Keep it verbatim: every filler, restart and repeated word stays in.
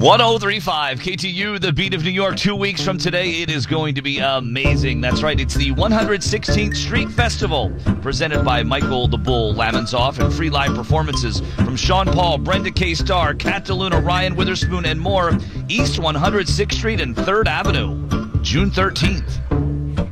one oh three point five K T U, the beat of New York. Two weeks from today, it is going to be amazing. That's right, it's the one hundred sixteenth Street Festival, presented by Michael the Bull Lamonsoff, and free live performances from Sean Paul, Brenda K. Starr, Kat DeLuna, Ryan Witherspoon, and more. East one hundred sixth Street and third Avenue, June thirteenth.